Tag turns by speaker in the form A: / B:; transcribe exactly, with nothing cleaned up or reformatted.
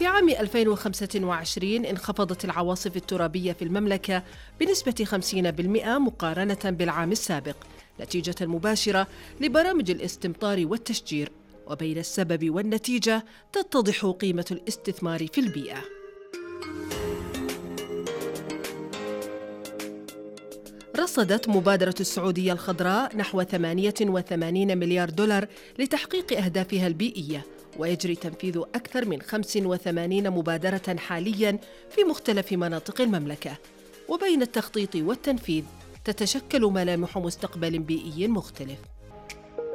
A: في عام ألفين وخمسة وعشرين انخفضت العواصف الترابية في المملكة بنسبة خمسين بالمئة مقارنة بالعام السابق، نتيجة مباشرة لبرامج الاستمطار والتشجير. وبين السبب والنتيجة تتضح قيمة الاستثمار في البيئة. رصدت مبادرة السعودية الخضراء نحو ثمانية وثمانين مليار دولار لتحقيق أهدافها البيئية، ويجري تنفيذ أكثر من خمس وثمانين مبادرة حالياً في مختلف مناطق المملكة. وبين التخطيط والتنفيذ تتشكل ملامح مستقبل بيئي مختلف.